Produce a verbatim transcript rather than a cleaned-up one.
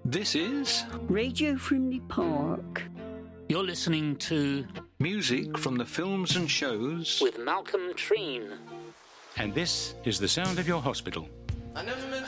This is Radio Frimley Park. You're listening to music from the films and shows with Malcolm Treen. And this is the sound of your hospital. I never meant